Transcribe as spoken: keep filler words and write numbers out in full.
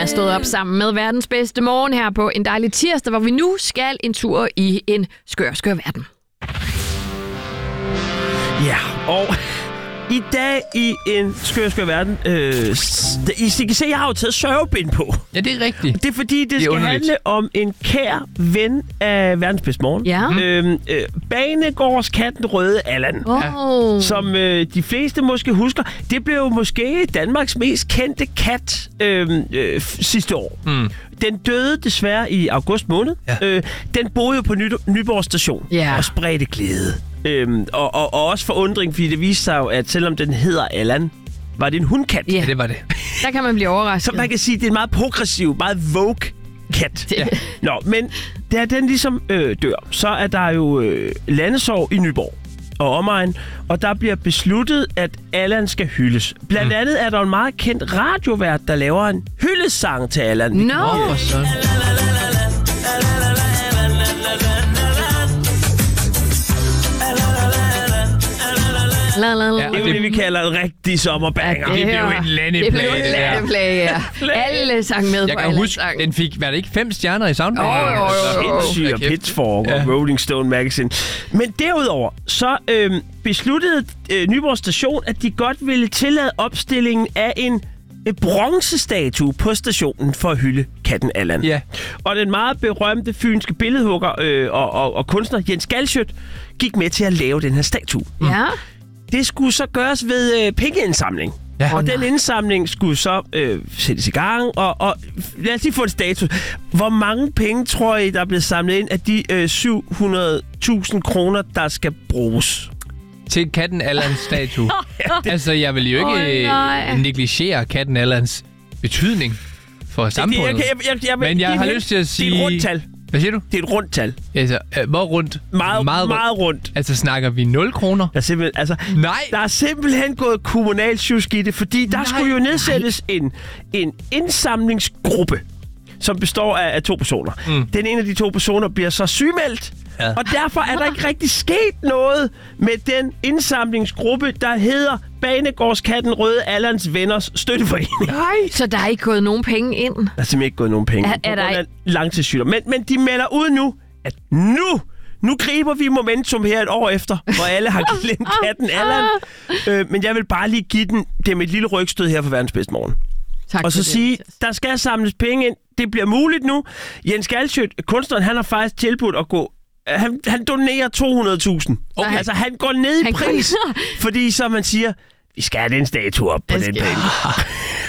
er stået op sammen med verdens bedste morgen her på en dejlig tirsdag, hvor vi nu skal en tur i en skør, skør verden. Ja, og i dag i en skør, skør verden, øh, I kan se, jeg har jo taget sørgebind på. Ja, det er rigtigt. Det er fordi, det, det skal underligt. handle om en kær ven af verdens bedste morgen. Ja. Øhm, øh, Banegårds katten Røde Allan. Oh. Som øh, de fleste måske husker. Det blev jo måske Danmarks mest kendte kat øh, øh, sidste år. Mm. Den døde desværre i august måned. Ja. Øh, den boede jo på Ny- Nyborg station ja. og spredte glæde. Øhm, og, og, og også forundring, fordi det viste sig jo, at selvom den hedder Allan, var det en hundkat. Ja, ja det var det. Der kan man blive overrasket. Så man kan sige, at det er en meget progressiv, meget vogue kat. Ja. Nå, men da den ligesom øh, dør, så er der jo øh, landesorg i Nyborg og omegn, og der bliver besluttet, at Allan skal hyldes. Blandt mm. andet er der en meget kendt radiovært, der laver en hyldesang til Allan. Nå! No. Oh, sådan. La, la, la. Ja, det er jo det, vi kalder en rigtig sommerbanger. Det blev en landeplage. Det blev en landeplage, ja. Alle sang med jeg på kan huske, den fik, var det ikke fem stjerner i Soundbang? Oh, oh, oh, oh. Sindssygt og Pitchfork ja. og Rolling Stone Magazine. Men derudover, så øh, besluttede øh, Nyborg Station, at de godt ville tillade opstillingen af en bronzestatue på stationen for at hylde katten Allan. Ja. Og den meget berømte fynske billedhugger øh, og, og, og kunstner Jens Galschiøt gik med til at lave den her statue. Ja. Det skulle så gøres ved øh, pengeindsamling. Ja. Og oh, den indsamling skulle så øh, sættes i gang, og, og lad os lige få en status. Hvor mange penge tror I, der er blevet samlet ind af de øh, syv hundrede tusind kroner, der skal bruges? Til katten Allans statue. Ja, altså, jeg vil jo ikke oh, negligere katten Allans betydning for samfundet. Jeg, jeg, jeg, jeg, Men jeg har lyst til at sige... Det er et rundt tal. Hvad siger du? Det er et rundt tal. Altså, øh, hvor rundt? Meget, meget, meget rundt. Altså, snakker vi nul kroner? Der er simpelthen, altså, nej. Der er simpelthen gået kommunalsjusk i det, fordi der nej, skulle jo nedsættes en, en indsamlingsgruppe, som består af, af to personer. Mm. Den ene af de to personer bliver så sygemeldt, ja. og derfor er der ikke rigtig sket noget med den indsamlingsgruppe, der hedder Banegårds katten Røde Allans Venners Støtteforening. Nej. Så der er ikke gået nogen penge ind? Der er simpelthen ikke gået nogen penge. Er, er der ikke? Langtidssygdom. Men, men de melder ud nu, at nu... Nu griber vi momentum her et år efter, hvor alle har glemt katten Allan. Øh, men jeg vil bare lige give den dem et lille rygstød her for verdens bedste morgen. Tak og så det, sige, der skal samles penge ind. Det bliver muligt nu. Jens Galschiøt, kunstneren, han har faktisk tilbudt at gå... Han, han donerer to hundrede tusind. Okay. Altså, han går ned i han pris, går... fordi så man siger, vi skal have den statue op på den penge.